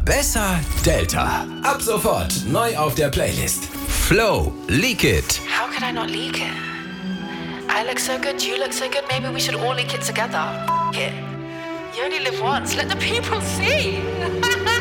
besser Delta. Ab sofort neu auf der Playlist. Flow, Leak It. How could I not leak it? I look so good, you look so good, maybe we should all leak it together. F*** it. You only live once, let the people see.